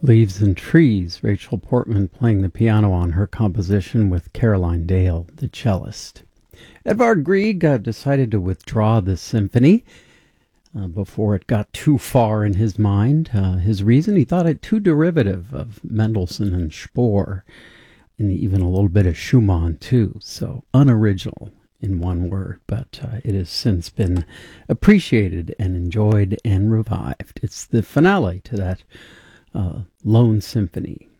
Leaves and Trees, Rachel Portman playing the piano on her composition with Caroline Dale, the cellist. Edvard Grieg decided to withdraw the symphony before it got too far in his mind. His reason, he thought it too derivative of Mendelssohn and Spohr, and even a little bit of Schumann too, so unoriginal in one word, but it has since been appreciated and enjoyed and revived. It's the finale to that Lone Symphony.